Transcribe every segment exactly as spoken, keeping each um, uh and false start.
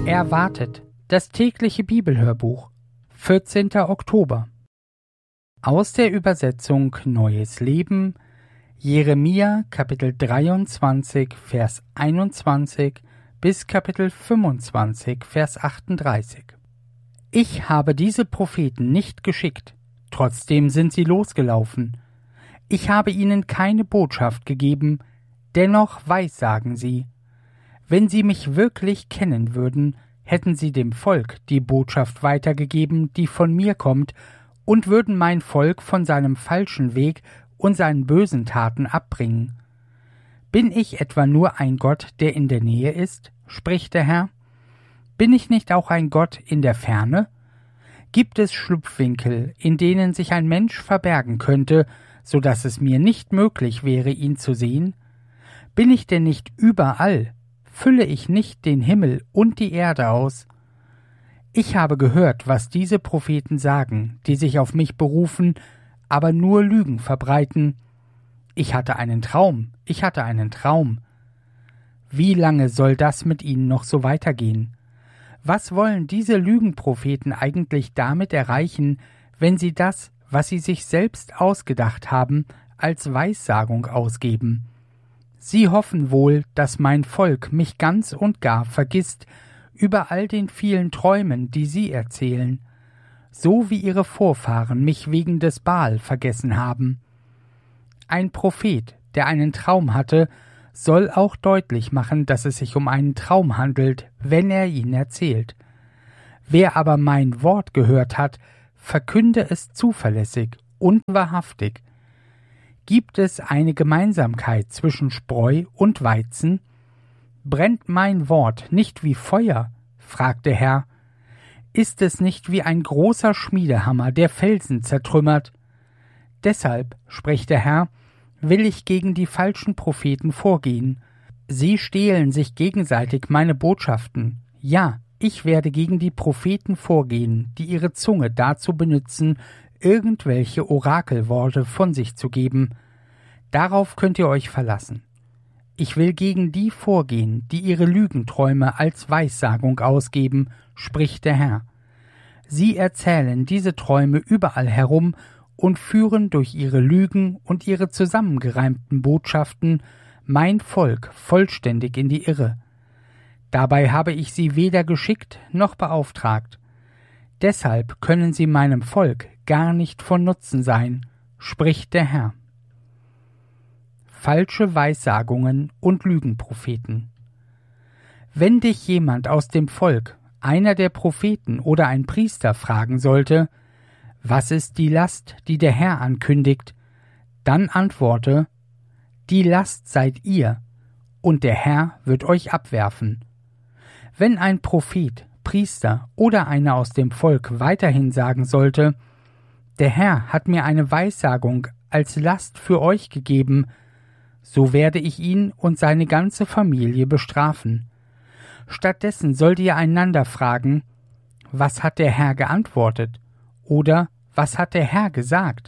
Erwartet, das tägliche Bibelhörbuch, vierzehnter Oktober. Aus der Übersetzung Neues Leben, Jeremia Kapitel dreiundzwanzig, Vers einundzwanzig bis Kapitel fünfundzwanzig, Vers achtunddreißig. Ich habe diese Propheten nicht geschickt, trotzdem sind sie losgelaufen. Ich habe ihnen keine Botschaft gegeben, dennoch weissagen sie. Wenn sie mich wirklich kennen würden, hätten sie dem Volk die Botschaft weitergegeben, die von mir kommt, und würden mein Volk von seinem falschen Weg und seinen bösen Taten abbringen. Bin ich etwa nur ein Gott, der in der Nähe ist, spricht der Herr? Bin ich nicht auch ein Gott in der Ferne? Gibt es Schlupfwinkel, in denen sich ein Mensch verbergen könnte, so dass es mir nicht möglich wäre, ihn zu sehen? Bin ich denn nicht überall? Fülle ich nicht den Himmel und die Erde aus? Ich habe gehört, was diese Propheten sagen, die sich auf mich berufen, aber nur Lügen verbreiten. Ich hatte einen Traum, ich hatte einen Traum. Wie lange soll das mit ihnen noch so weitergehen? Was wollen diese Lügenpropheten eigentlich damit erreichen, wenn sie das, was sie sich selbst ausgedacht haben, als Weissagung ausgeben? Sie hoffen wohl, dass mein Volk mich ganz und gar vergisst über all den vielen Träumen, die sie erzählen, so wie ihre Vorfahren mich wegen des Baal vergessen haben. Ein Prophet, der einen Traum hatte, soll auch deutlich machen, dass es sich um einen Traum handelt, wenn er ihn erzählt. Wer aber mein Wort gehört hat, verkünde es zuverlässig und wahrhaftig. Gibt es eine Gemeinsamkeit zwischen Spreu und Weizen? Brennt mein Wort nicht wie Feuer? Fragt der Herr. Ist es nicht wie ein großer Schmiedehammer, der Felsen zertrümmert? Deshalb, spricht der Herr, will ich gegen die falschen Propheten vorgehen. Sie stehlen sich gegenseitig meine Botschaften. Ja, ich werde gegen die Propheten vorgehen, die ihre Zunge dazu benutzen, irgendwelche Orakelworte von sich zu geben. Darauf könnt ihr euch verlassen. Ich will gegen die vorgehen, die ihre Lügenträume als Weissagung ausgeben, spricht der Herr. Sie erzählen diese Träume überall herum und führen durch ihre Lügen und ihre zusammengereimten Botschaften mein Volk vollständig in die Irre. Dabei habe ich sie weder geschickt noch beauftragt. Deshalb können sie meinem Volk gar nicht von Nutzen sein, spricht der Herr. Falsche Weissagungen und Lügenpropheten. Wenn dich jemand aus dem Volk, einer der Propheten oder ein Priester fragen sollte, was ist die Last, die der Herr ankündigt, dann antworte, die Last seid ihr, und der Herr wird euch abwerfen. Wenn ein Prophet, Priester oder einer aus dem Volk weiterhin sagen sollte, der Herr hat mir eine Weissagung als Last für euch gegeben, so werde ich ihn und seine ganze Familie bestrafen. Stattdessen sollt ihr einander fragen, was hat der Herr geantwortet? Oder was hat der Herr gesagt?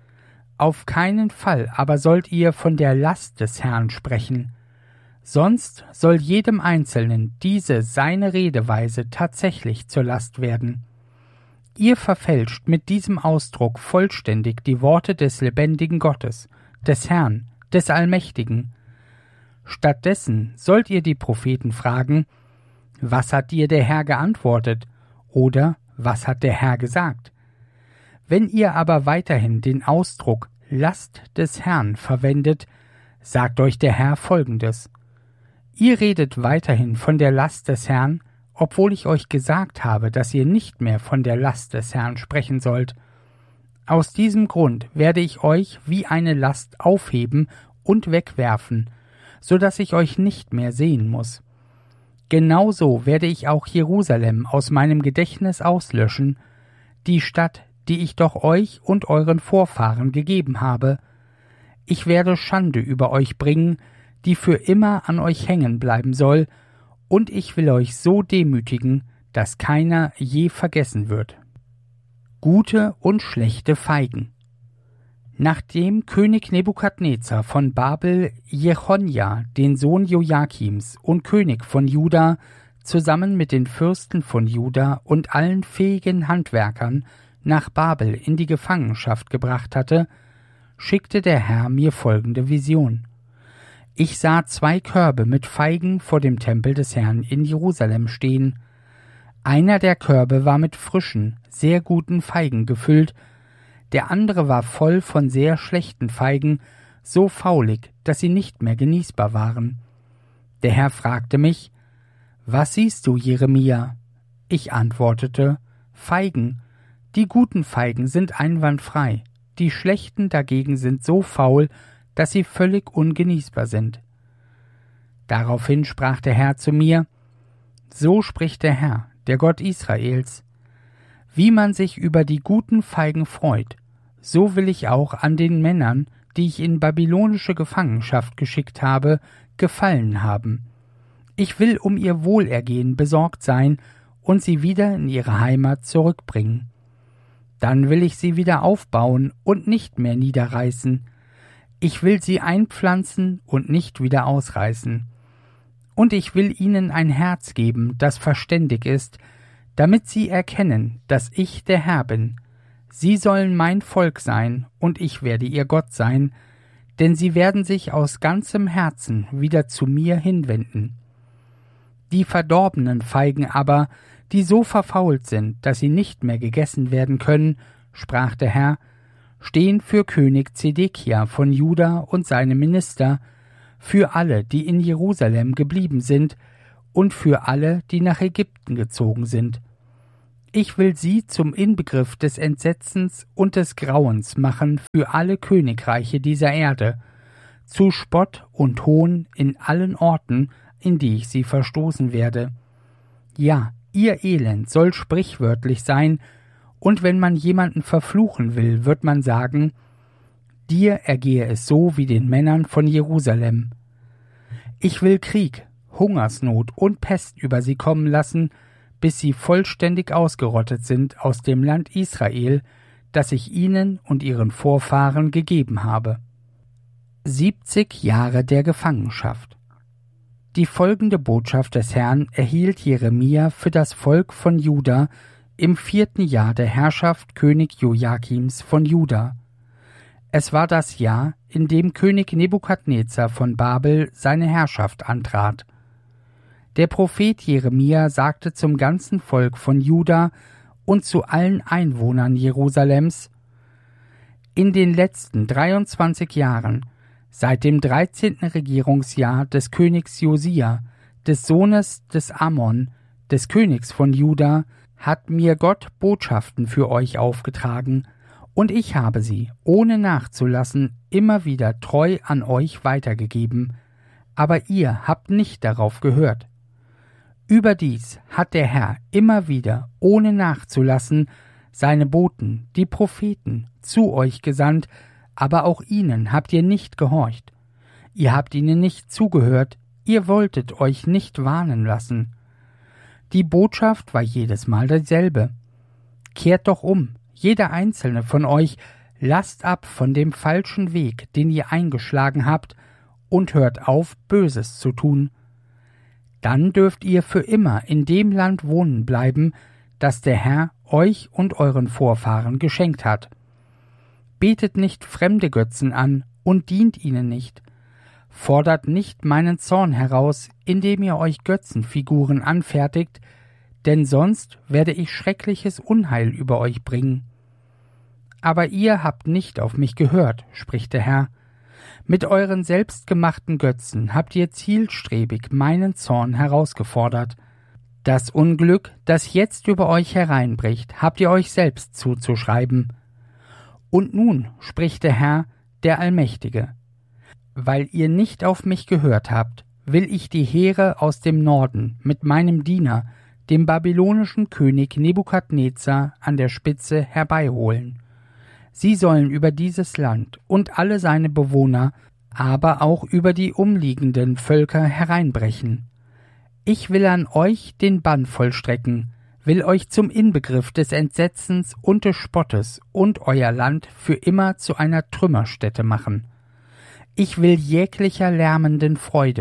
Auf keinen Fall aber sollt ihr von der Last des Herrn sprechen. Sonst soll jedem Einzelnen diese seine Redeweise tatsächlich zur Last werden. Ihr verfälscht mit diesem Ausdruck vollständig die Worte des lebendigen Gottes, des Herrn, des Allmächtigen. Stattdessen sollt ihr die Propheten fragen, was hat dir der Herr geantwortet? Oder was hat der Herr gesagt? Wenn ihr aber weiterhin den Ausdruck Last des Herrn verwendet, sagt euch der Herr Folgendes. Ihr redet weiterhin von der Last des Herrn, obwohl ich euch gesagt habe, dass ihr nicht mehr von der Last des Herrn sprechen sollt. Aus diesem Grund werde ich euch wie eine Last aufheben und wegwerfen, so dass ich euch nicht mehr sehen muss. Genauso werde ich auch Jerusalem aus meinem Gedächtnis auslöschen, die Stadt, die ich doch euch und euren Vorfahren gegeben habe. Ich werde Schande über euch bringen, die für immer an euch hängen bleiben soll, und ich will euch so demütigen, dass keiner je vergessen wird. Gute und schlechte Feigen. Nachdem König Nebukadnezar von Babel Jechonja, den Sohn Joachims und König von Juda, zusammen mit den Fürsten von Juda und allen fähigen Handwerkern nach Babel in die Gefangenschaft gebracht hatte, schickte der Herr mir folgende Vision. Ich sah zwei Körbe mit Feigen vor dem Tempel des Herrn in Jerusalem stehen. Einer der Körbe war mit frischen, sehr guten Feigen gefüllt, der andere war voll von sehr schlechten Feigen, so faulig, dass sie nicht mehr genießbar waren. Der Herr fragte mich, »Was siehst du, Jeremia?« Ich antwortete, »Feigen. Die guten Feigen sind einwandfrei, die schlechten dagegen sind so faul, dass sie völlig ungenießbar sind.« Daraufhin sprach der Herr zu mir, »So spricht der Herr, der Gott Israels. Wie man sich über die guten Feigen freut, so will ich auch an den Männern, die ich in babylonische Gefangenschaft geschickt habe, gefallen haben. Ich will um ihr Wohlergehen besorgt sein und sie wieder in ihre Heimat zurückbringen. Dann will ich sie wieder aufbauen und nicht mehr niederreißen. Ich will sie einpflanzen und nicht wieder ausreißen. Und ich will ihnen ein Herz geben, das verständig ist, damit sie erkennen, dass ich der Herr bin. Sie sollen mein Volk sein, und ich werde ihr Gott sein, denn sie werden sich aus ganzem Herzen wieder zu mir hinwenden. Die verdorbenen Feigen aber, die so verfault sind, dass sie nicht mehr gegessen werden können, sprach der Herr, stehen für König Zedekia von Juda und seine Minister, für alle, die in Jerusalem geblieben sind, und für alle, die nach Ägypten gezogen sind. Ich will sie zum Inbegriff des Entsetzens und des Grauens machen für alle Königreiche dieser Erde, zu Spott und Hohn in allen Orten, in die ich sie verstoßen werde. Ja, ihr Elend soll sprichwörtlich sein, und wenn man jemanden verfluchen will, wird man sagen, dir ergehe es so wie den Männern von Jerusalem. Ich will Krieg, Hungersnot und Pest über sie kommen lassen, bis sie vollständig ausgerottet sind aus dem Land Israel, das ich ihnen und ihren Vorfahren gegeben habe. Siebzig Jahre der Gefangenschaft. Die folgende Botschaft des Herrn erhielt Jeremia für das Volk von Juda im vierten Jahr der Herrschaft König Joachims von Juda. Es war das Jahr, in dem König Nebukadnezar von Babel seine Herrschaft antrat. Der Prophet Jeremia sagte zum ganzen Volk von Juda und zu allen Einwohnern Jerusalems: In den letzten dreiundzwanzig Jahren, seit dem dreizehnten Regierungsjahr des Königs Josia, des Sohnes des Ammon, des Königs von Juda, hat mir Gott Botschaften für euch aufgetragen, und ich habe sie, ohne nachzulassen, immer wieder treu an euch weitergegeben, aber ihr habt nicht darauf gehört. Überdies hat der Herr immer wieder, ohne nachzulassen, seine Boten, die Propheten, zu euch gesandt, aber auch ihnen habt ihr nicht gehorcht. Ihr habt ihnen nicht zugehört, ihr wolltet euch nicht warnen lassen. Die Botschaft war jedes Mal dieselbe. Kehrt doch um, jeder einzelne von euch, lasst ab von dem falschen Weg, den ihr eingeschlagen habt, und hört auf, Böses zu tun. Dann dürft ihr für immer in dem Land wohnen bleiben, das der Herr euch und euren Vorfahren geschenkt hat. Betet nicht fremde Götzen an und dient ihnen nicht. Fordert nicht meinen Zorn heraus, indem ihr euch Götzenfiguren anfertigt, denn sonst werde ich schreckliches Unheil über euch bringen. Aber ihr habt nicht auf mich gehört, spricht der Herr. Mit euren selbstgemachten Götzen habt ihr zielstrebig meinen Zorn herausgefordert. Das Unglück, das jetzt über euch hereinbricht, habt ihr euch selbst zuzuschreiben. Und nun, spricht der Herr, der Allmächtige, weil ihr nicht auf mich gehört habt, will ich die Heere aus dem Norden mit meinem Diener, dem babylonischen König Nebukadnezar, an der Spitze herbeiholen. Sie sollen über dieses Land und alle seine Bewohner, aber auch über die umliegenden Völker hereinbrechen. Ich will an euch den Bann vollstrecken, will euch zum Inbegriff des Entsetzens und des Spottes und euer Land für immer zu einer Trümmerstätte machen. Ich will jeglicher lärmenden Freude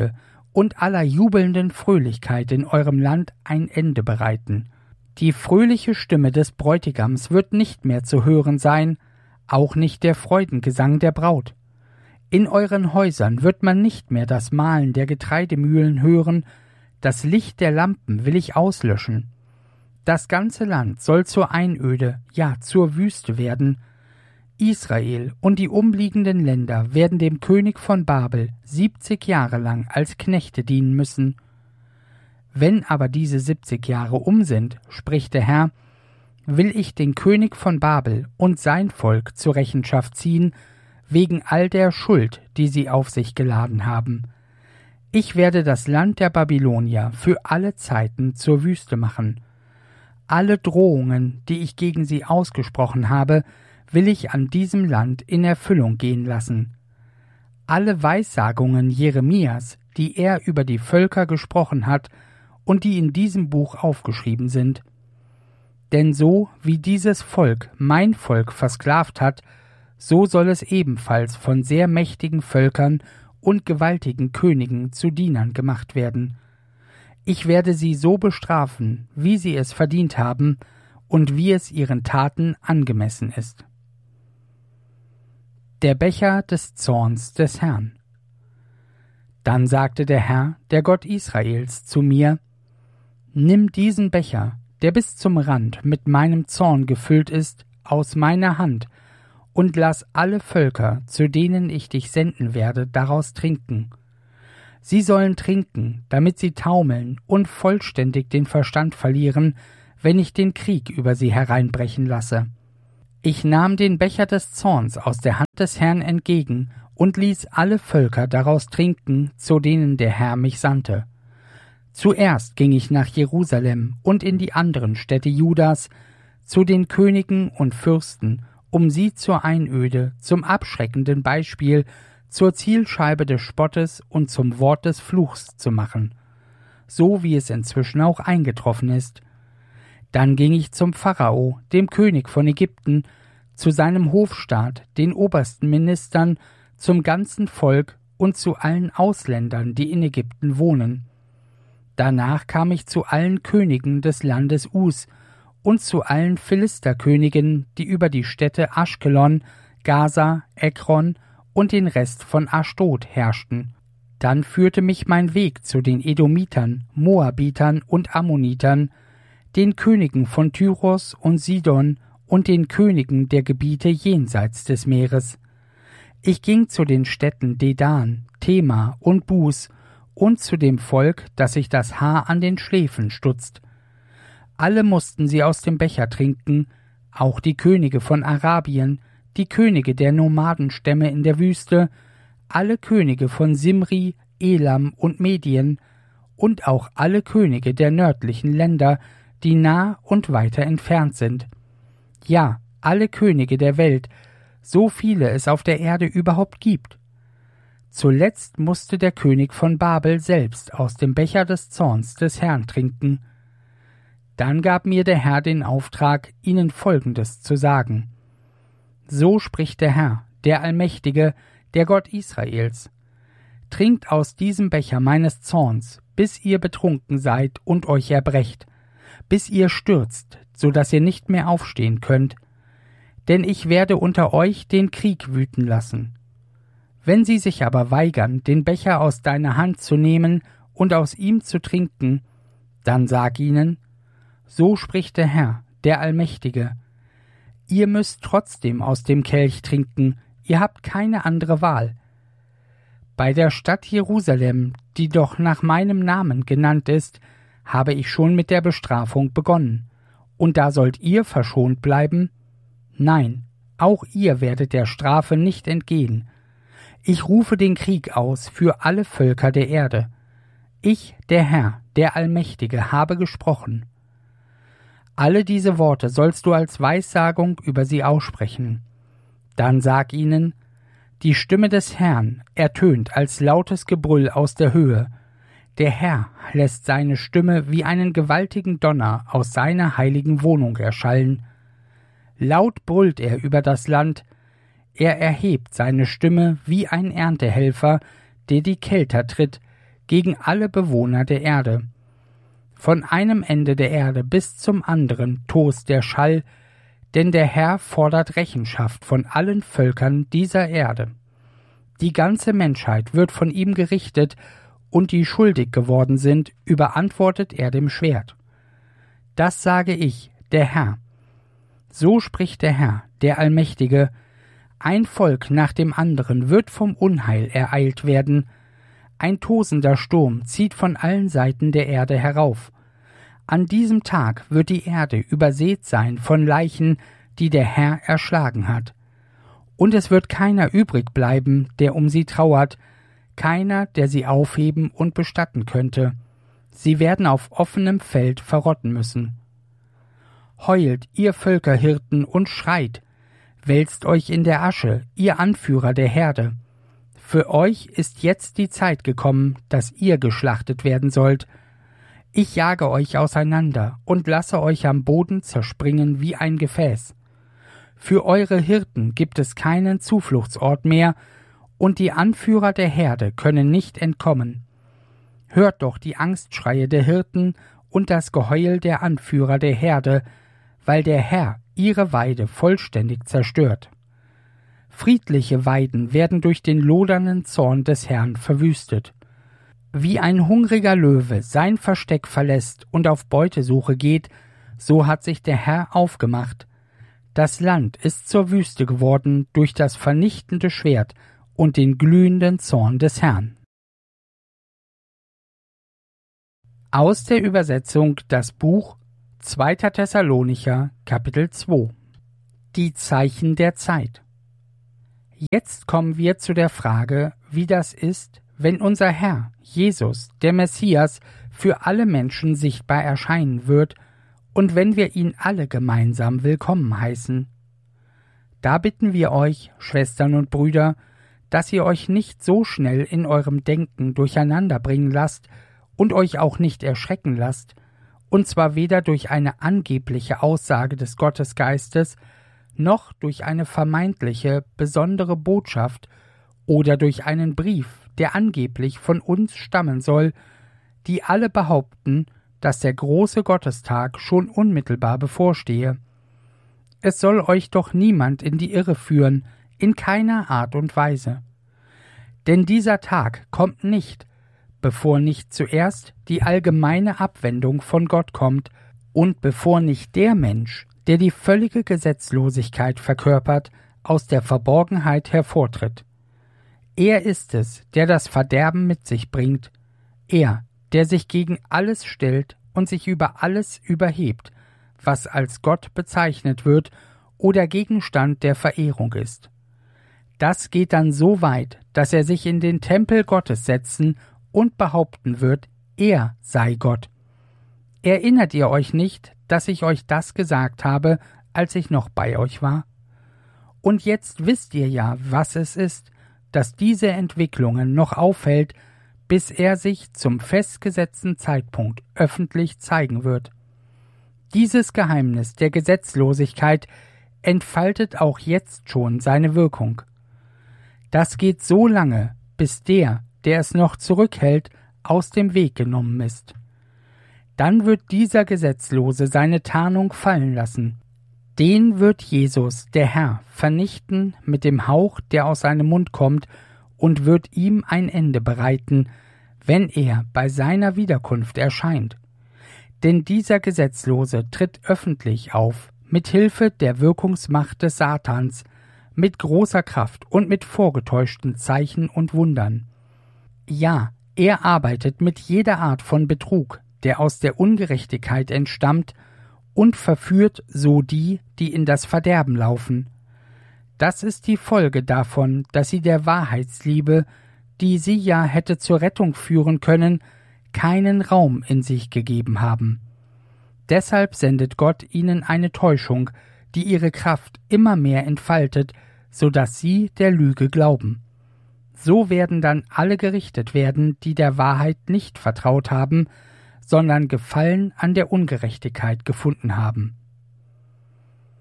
und aller jubelnden Fröhlichkeit in eurem Land ein Ende bereiten. Die fröhliche Stimme des Bräutigams wird nicht mehr zu hören sein, auch nicht der Freudengesang der Braut. In euren Häusern wird man nicht mehr das Mahlen der Getreidemühlen hören, das Licht der Lampen will ich auslöschen. Das ganze Land soll zur Einöde, ja zur Wüste werden. Israel und die umliegenden Länder werden dem König von Babel siebzig Jahre lang als Knechte dienen müssen. Wenn aber diese siebzig Jahre um sind, spricht der Herr, will ich den König von Babel und sein Volk zur Rechenschaft ziehen, wegen all der Schuld, die sie auf sich geladen haben. Ich werde das Land der Babylonier für alle Zeiten zur Wüste machen. Alle Drohungen, die ich gegen sie ausgesprochen habe, will ich an diesem Land in Erfüllung gehen lassen. Alle Weissagungen Jeremias, die er über die Völker gesprochen hat und die in diesem Buch aufgeschrieben sind. Denn so wie dieses Volk mein Volk versklavt hat, so soll es ebenfalls von sehr mächtigen Völkern und gewaltigen Königen zu Dienern gemacht werden. Ich werde sie so bestrafen, wie sie es verdient haben und wie es ihren Taten angemessen ist. Der Becher des Zorns des Herrn. Dann sagte der Herr, der Gott Israels, zu mir: Nimm diesen Becher, der bis zum Rand mit meinem Zorn gefüllt ist, aus meiner Hand, und lass alle Völker, zu denen ich dich senden werde, daraus trinken. Sie sollen trinken, damit sie taumeln und vollständig den Verstand verlieren, wenn ich den Krieg über sie hereinbrechen lasse. Ich nahm den Becher des Zorns aus der Hand des Herrn entgegen und ließ alle Völker daraus trinken, zu denen der Herr mich sandte. Zuerst ging ich nach Jerusalem und in die anderen Städte Judas, zu den Königen und Fürsten, um sie zur Einöde, zum abschreckenden Beispiel, zur Zielscheibe des Spottes und zum Wort des Fluchs zu machen, so wie es inzwischen auch eingetroffen ist. Dann ging ich zum Pharao, dem König von Ägypten, zu seinem Hofstaat, den obersten Ministern, zum ganzen Volk und zu allen Ausländern, die in Ägypten wohnen. Danach kam ich zu allen Königen des Landes Us und zu allen Philisterkönigen, die über die Städte Aschkelon, Gaza, Ekron und den Rest von Aschdod herrschten. Dann führte mich mein Weg zu den Edomitern, Moabitern und Ammonitern, den Königen von Tyros und Sidon und den Königen der Gebiete jenseits des Meeres. Ich ging zu den Städten Dedan, Tema und Bus und zu dem Volk, das sich das Haar an den Schläfen stutzt. Alle mussten sie aus dem Becher trinken, auch die Könige von Arabien, die Könige der Nomadenstämme in der Wüste, alle Könige von Simri, Elam und Medien und auch alle Könige der nördlichen Länder, die nah und weiter entfernt sind. Ja, alle Könige der Welt, so viele es auf der Erde überhaupt gibt. Zuletzt musste der König von Babel selbst aus dem Becher des Zorns des Herrn trinken. Dann gab mir der Herr den Auftrag, ihnen Folgendes zu sagen. So spricht der Herr, der Allmächtige, der Gott Israels. Trinkt aus diesem Becher meines Zorns, bis ihr betrunken seid und euch erbrecht, bis ihr stürzt, so dass ihr nicht mehr aufstehen könnt. Denn ich werde unter euch den Krieg wüten lassen. Wenn sie sich aber weigern, den Becher aus deiner Hand zu nehmen und aus ihm zu trinken, dann sag ihnen, so spricht der Herr, der Allmächtige. Ihr müsst trotzdem aus dem Kelch trinken, ihr habt keine andere Wahl. Bei der Stadt Jerusalem, die doch nach meinem Namen genannt ist, habe ich schon mit der Bestrafung begonnen. Und da sollt ihr verschont bleiben? Nein, auch ihr werdet der Strafe nicht entgehen. Ich rufe den Krieg aus für alle Völker der Erde. Ich, der Herr, der Allmächtige, habe gesprochen. Alle diese Worte sollst du als Weissagung über sie aussprechen. Dann sag ihnen, die Stimme des Herrn ertönt als lautes Gebrüll aus der Höhe. Der Herr lässt seine Stimme wie einen gewaltigen Donner aus seiner heiligen Wohnung erschallen. Laut brüllt er über das Land, er erhebt seine Stimme wie ein Erntehelfer, der die Kelter tritt, gegen alle Bewohner der Erde. Von einem Ende der Erde bis zum anderen tost der Schall, denn der Herr fordert Rechenschaft von allen Völkern dieser Erde. Die ganze Menschheit wird von ihm gerichtet, und die schuldig geworden sind, überantwortet er dem Schwert. Das sage ich, der Herr. So spricht der Herr, der Allmächtige: Ein Volk nach dem anderen wird vom Unheil ereilt werden. Ein tosender Sturm zieht von allen Seiten der Erde herauf. An diesem Tag wird die Erde übersät sein von Leichen, die der Herr erschlagen hat. Und es wird keiner übrig bleiben, der um sie trauert, keiner, der sie aufheben und bestatten könnte. Sie werden auf offenem Feld verrotten müssen. Heult, ihr Völkerhirten, und schreit, wälzt euch in der Asche, ihr Anführer der Herde. Für euch ist jetzt die Zeit gekommen, dass ihr geschlachtet werden sollt. Ich jage euch auseinander und lasse euch am Boden zerspringen wie ein Gefäß. Für eure Hirten gibt es keinen Zufluchtsort mehr, und die Anführer der Herde können nicht entkommen. Hört doch die Angstschreie der Hirten und das Geheul der Anführer der Herde, weil der Herr ihre Weide vollständig zerstört. Friedliche Weiden werden durch den lodernden Zorn des Herrn verwüstet. Wie ein hungriger Löwe sein Versteck verlässt und auf Beutesuche geht, so hat sich der Herr aufgemacht. Das Land ist zur Wüste geworden durch das vernichtende Schwert und den glühenden Zorn des Herrn. Aus der Übersetzung das Buch zweiter Thessalonicher, Kapitel zwei. Die Zeichen der Zeit. Jetzt kommen wir zu der Frage, wie das ist, wenn unser Herr, Jesus, der Messias, für alle Menschen sichtbar erscheinen wird und wenn wir ihn alle gemeinsam willkommen heißen. Da bitten wir euch, Schwestern und Brüder, dass ihr euch nicht so schnell in eurem Denken durcheinander bringen lasst und euch auch nicht erschrecken lasst, und zwar weder durch eine angebliche Aussage des Gottesgeistes, noch durch eine vermeintliche, besondere Botschaft oder durch einen Brief, der angeblich von uns stammen soll, die alle behaupten, dass der große Gottestag schon unmittelbar bevorstehe. Es soll euch doch niemand in die Irre führen, in keiner Art und Weise. Denn dieser Tag kommt nicht, bevor nicht zuerst die allgemeine Abwendung von Gott kommt und bevor nicht der Mensch, der die völlige Gesetzlosigkeit verkörpert, aus der Verborgenheit hervortritt. Er ist es, der das Verderben mit sich bringt, er, der sich gegen alles stellt und sich über alles überhebt, was als Gott bezeichnet wird oder Gegenstand der Verehrung ist. Das geht dann so weit, dass er sich in den Tempel Gottes setzen und behaupten wird, er sei Gott. Erinnert ihr euch nicht, dass ich euch das gesagt habe, als ich noch bei euch war? Und jetzt wisst ihr ja, was es ist, dass diese Entwicklungen noch aufhält, bis er sich zum festgesetzten Zeitpunkt öffentlich zeigen wird. Dieses Geheimnis der Gesetzlosigkeit entfaltet auch jetzt schon seine Wirkung. Das geht so lange, bis der, der es noch zurückhält, aus dem Weg genommen ist. Dann wird dieser Gesetzlose seine Tarnung fallen lassen. Den wird Jesus, der Herr, vernichten mit dem Hauch, der aus seinem Mund kommt, und wird ihm ein Ende bereiten, wenn er bei seiner Wiederkunft erscheint. Denn dieser Gesetzlose tritt öffentlich auf, mit Hilfe der Wirkungsmacht des Satans, mit großer Kraft und mit vorgetäuschten Zeichen und Wundern. Ja, er arbeitet mit jeder Art von Betrug, der aus der Ungerechtigkeit entstammt, und verführt so die, die in das Verderben laufen. Das ist die Folge davon, dass sie der Wahrheitsliebe, die sie ja hätte zur Rettung führen können, keinen Raum in sich gegeben haben. Deshalb sendet Gott ihnen eine Täuschung, die ihre Kraft immer mehr entfaltet, so dass sie der Lüge glauben. So werden dann alle gerichtet werden, die der Wahrheit nicht vertraut haben, sondern Gefallen an der Ungerechtigkeit gefunden haben.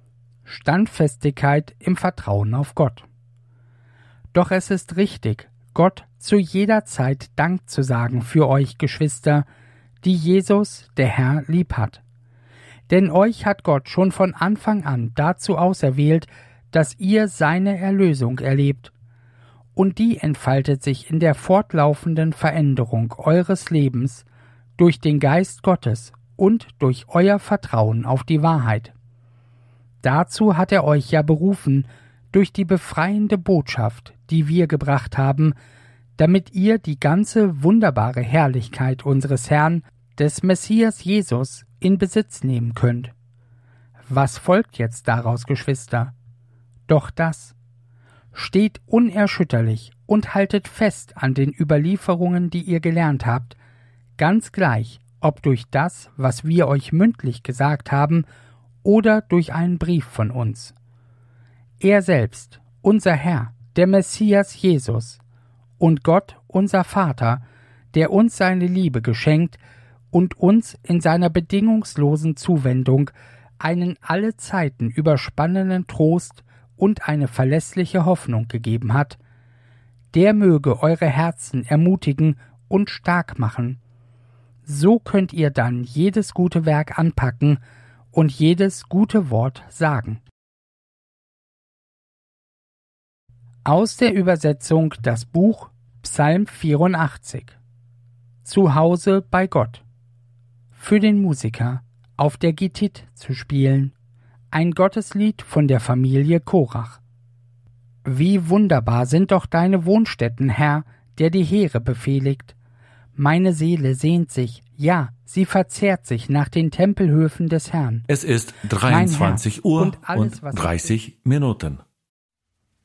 Standfestigkeit im Vertrauen auf Gott. Doch es ist richtig, Gott zu jeder Zeit Dank zu sagen für euch, Geschwister, die Jesus, der Herr, lieb hat. Denn euch hat Gott schon von Anfang an dazu auserwählt, dass ihr seine Erlösung erlebt. Und die entfaltet sich in der fortlaufenden Veränderung eures Lebens durch den Geist Gottes und durch euer Vertrauen auf die Wahrheit. Dazu hat er euch ja berufen, durch die befreiende Botschaft, die wir gebracht haben, damit ihr die ganze wunderbare Herrlichkeit unseres Herrn, des Messias Jesus, in Besitz nehmen könnt. Was folgt jetzt daraus, Geschwister? Doch das: Steht unerschütterlich und haltet fest an den Überlieferungen, die ihr gelernt habt, ganz gleich, ob durch das, was wir euch mündlich gesagt haben, oder durch einen Brief von uns. Er selbst, unser Herr, der Messias Jesus, und Gott, unser Vater, der uns seine Liebe geschenkt und uns in seiner bedingungslosen Zuwendung einen alle Zeiten überspannenen Trost und eine verlässliche Hoffnung gegeben hat, der möge eure Herzen ermutigen und stark machen. So könnt ihr dann jedes gute Werk anpacken und jedes gute Wort sagen. Aus der Übersetzung das Buch Psalm vierundachtzig. Zu Hause bei Gott. Für den Musiker auf der Gittit zu spielen. Ein Gotteslied von der Familie Korach. Wie wunderbar sind doch deine Wohnstätten, Herr, der die Heere befehligt. Meine Seele sehnt sich, ja, sie verzehrt sich nach den Tempelhöfen des Herrn. Es ist dreiundzwanzig Uhr und alles, und dreißig Minuten.